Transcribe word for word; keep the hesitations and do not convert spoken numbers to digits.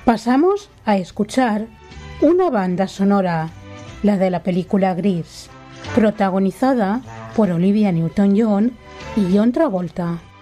Pasamos a escuchar una banda sonora, la de la película Grease, protagonizada por Olivia Newton-John y John Travolta.